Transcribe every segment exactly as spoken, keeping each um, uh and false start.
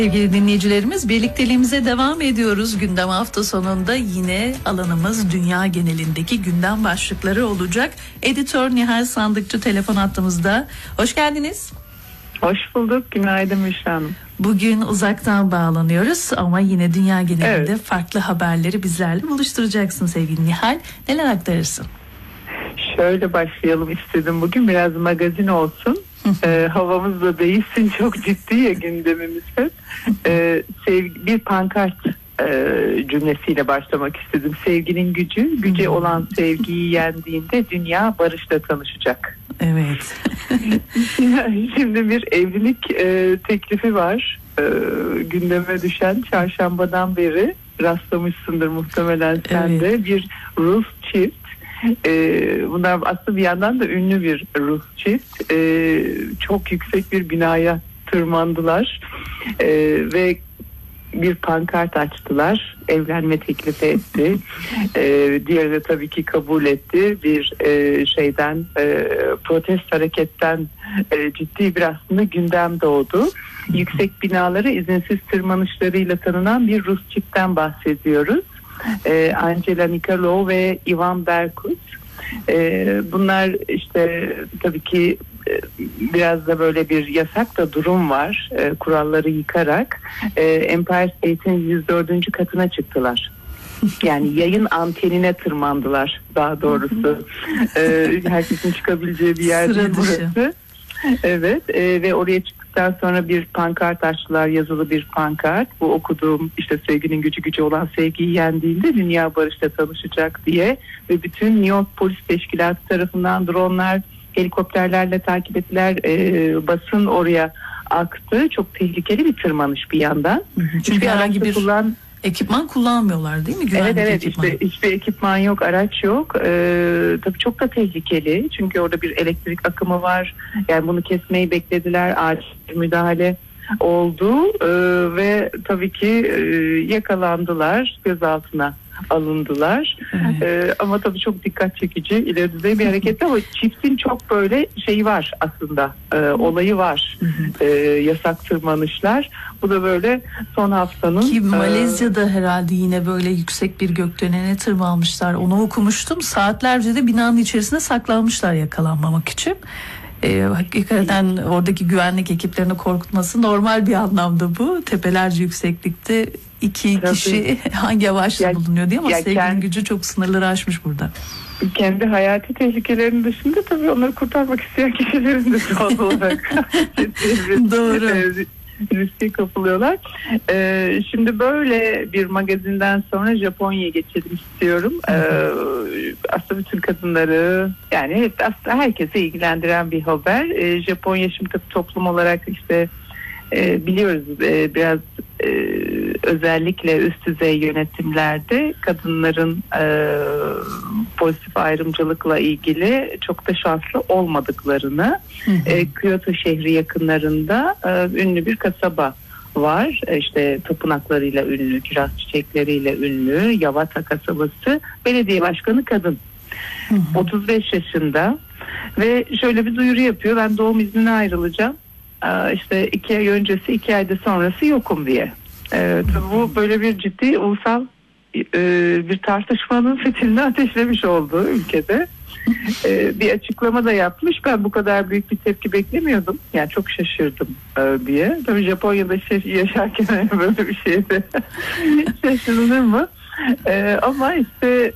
Sevgili dinleyicilerimiz, birlikteliğimize devam ediyoruz. Gündem hafta sonunda yine alanımız dünya genelindeki gündem başlıkları olacak. Editör Nihal Sandıkçı telefon hattımızda. Hoş geldiniz. Hoş bulduk. Günaydın Müşra Hanım. Bugün uzaktan bağlanıyoruz ama yine dünya genelinde Evet. farklı haberleri bizlerle buluşturacaksın sevgili Nihal. Neler aktarırsın? Şöyle başlayalım istedim bugün. Biraz magazin olsun. ee, havamız da değilsin. Çok ciddi ya gündemimiz hep. Ee, sevgi, bir pankart e, cümlesiyle başlamak istedim. Sevginin gücü, güce olan sevgiyi yendiğinde dünya barışla tanışacak. Evet. Şimdi bir evlilik e, teklifi var. E, gündeme düşen, çarşambadan beri rastlamışsındır muhtemelen sen Evet. de. Bir Rus çift. E, bunlar aslında bir yandan da ünlü bir Rus çift. E, çok yüksek bir binaya tırmandılar. E, ve bir pankart açtılar. Evlenme teklifi etti. Ee, diğeri de tabii ki kabul etti. Bir e, şeyden e, protest hareketten e, ciddi bir aslında gündem doğdu. Yüksek binaları izinsiz tırmanışlarıyla tanınan bir Rus çiftten bahsediyoruz. Ee, Angela Nikolov ve Ivan Berkut. Ee, bunlar işte tabii ki biraz da böyle bir yasak da durum var. E, kuralları yıkarak e, Empire State'in yüz dördüncü katına çıktılar. Yani yayın antenine tırmandılar daha doğrusu. e, herkesin çıkabileceği bir yer değil burası. Evet e, ve oraya çıktıktan sonra bir pankart açtılar, yazılı bir pankart. Bu okuduğum işte sevginin gücü gücü olan sevgiyi yendiğinde dünya barışla tanışacak diye ve bütün New York Polis Teşkilatı tarafından dronlar, helikopterlerle takip ettiler. E, basın oraya aktı. Çok tehlikeli bir tırmanış bir yandan. Hı hı. Çünkü herhangi bir kullan... ekipman kullanmıyorlar değil mi? Güvenlik evet evet ekipmanı. işte hiçbir ekipman yok, araç yok. Ee, tabii çok da tehlikeli. Çünkü orada bir elektrik akımı var. Yani bunu kesmeyi beklediler. Acil müdahale oldu ee, ve tabii ki e, yakalandılar, gözaltına alındılar. Evet. Ee, ama tabii çok dikkat çekici, ileri düzey bir hareket ama çiftin çok böyle şeyi var aslında, e, olayı var. E, yasak tırmanışlar. Bu da böyle son haftanın. Ki Malezya'da e, herhalde yine böyle yüksek bir gökdelene tırmanmışlar. Onu okumuştum. Saatlerce de binanın içerisinde saklanmışlar yakalanmamak için. Ee, hakikaten oradaki güvenlik ekiplerini korkutması normal bir anlamda bu. Tepelerce yükseklikte iki Tabii. kişi hangi yavaşla ya, bulunuyor diye ama sevginin kendi, gücü çok sınırları aşmış burada. Kendi hayati tehlikelerinin dışında tabii onları kurtarmak isteyen kişilerin de doğal olarak doğru. riske kapılıyorlar. Ee, şimdi böyle bir magazinden sonra Japonya'ya geçelim istiyorum. Ee, aslında bütün kadınları, yani aslında herkese ilgilendiren bir haber. Ee, Japonya şimdi tabii toplum olarak işte e, biliyoruz e, biraz e, özellikle üst düzey yönetimlerde kadınların e, pozitif ayrımcılıkla ilgili çok da şanslı olmadıklarını, hı hı. E, Kyoto şehri yakınlarında e, ünlü bir kasaba var. E, işte tapınaklarıyla ünlü, kiraz çiçekleriyle ünlü Yawata kasabası. Belediye başkanı kadın. Hı hı. otuz beş yaşında ve şöyle bir duyuru yapıyor: ben doğum iznine ayrılacağım. E, işte iki ay öncesi, iki ayda sonrası yokum diye. Ee, bu böyle bir ciddi ulusal e, bir tartışmanın fitilini ateşlemiş oldu ülkede. Ee, bir açıklama da yapmış. Ben bu kadar büyük bir tepki beklemiyordum. Yani çok şaşırdım e, diye. Tabii Japonya'da yaşarken böyle bir şeyde şaşırılır mı? Ee, ama işte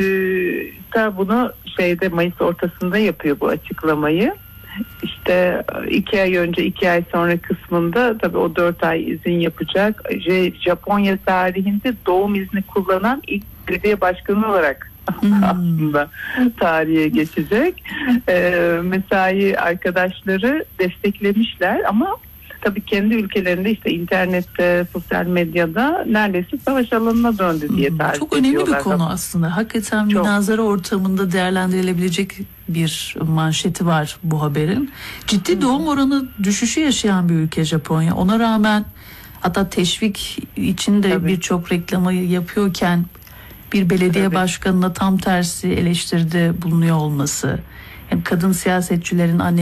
e, bunu şeyde Mayıs ortasında yapıyor bu açıklamayı. İşte iki ay önce, iki ay sonra kısmında tabii o dört ay izin yapacak. Japonya tarihinde doğum izni kullanan ilk belediye başkanı olarak hmm. aslında tarihe geçecek. Ee, mesai arkadaşları desteklemişler ama tabii kendi ülkelerinde işte internette, sosyal medyada neredeyse savaş alanına döndü diye tarif Çok önemli ediyorlar. bir konu aslında. Hakikaten münazara ortamında değerlendirilebilecek bir manşeti var bu haberin. Ciddi doğum oranı düşüşü yaşayan bir ülke Japonya. Ona rağmen hatta teşvik içinde birçok reklamı yapıyorken bir belediye Tabii. başkanına tam tersi eleştiride bulunuyor olması. Yani kadın siyasetçilerin anne